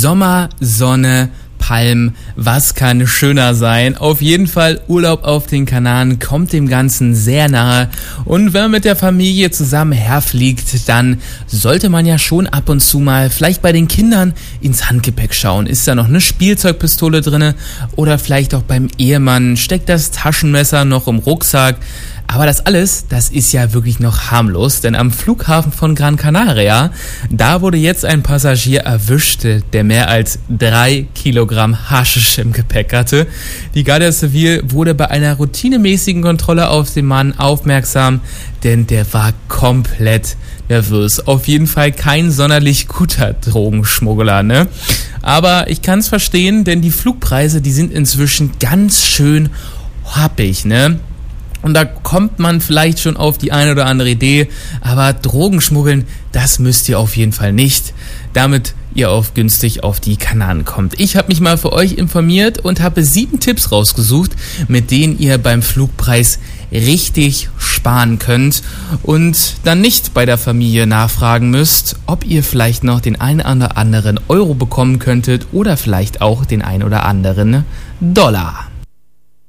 Sommer, Sonne, Palmen, was kann schöner sein? Auf jeden Fall Urlaub auf den Kanaren kommt dem Ganzen sehr nahe. Und wenn man mit der Familie zusammen herfliegt, dann sollte man ja schon ab und zu mal vielleicht bei den Kindern ins Handgepäck schauen. Ist da noch eine Spielzeugpistole drinne? Oder vielleicht auch beim Ehemann steckt das Taschenmesser noch im Rucksack? Aber das alles, das ist ja wirklich noch harmlos, denn am Flughafen von Gran Canaria, da wurde jetzt ein Passagier erwischt, der mehr als 3 Kilogramm Haschisch im Gepäck hatte. Die Guardia Civil wurde bei einer routinemäßigen Kontrolle auf den Mann aufmerksam, denn der war komplett nervös. Auf jeden Fall kein sonderlich guter Drogenschmuggler, ne? Aber ich kann's verstehen, denn die Flugpreise, die sind inzwischen ganz schön happig, ne? Und da kommt man vielleicht schon auf die eine oder andere Idee, aber Drogenschmuggeln, das müsst ihr auf jeden Fall nicht, damit ihr günstig auf die Kanaren kommt. Ich habe mich mal für euch informiert und habe 7 Tipps rausgesucht, mit denen ihr beim Flugpreis richtig sparen könnt und dann nicht bei der Familie nachfragen müsst, ob ihr vielleicht noch den einen oder anderen Euro bekommen könntet oder vielleicht auch den einen oder anderen Dollar.